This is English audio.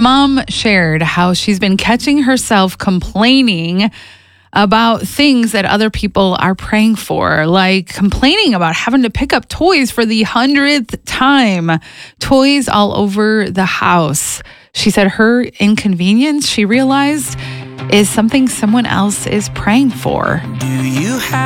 mom shared how she's been catching herself complaining about things that other people are praying for, like complaining about having to pick up toys for the 100th time, toys all over the house. She said her inconvenience, she realized, is something someone else is praying for. Do you have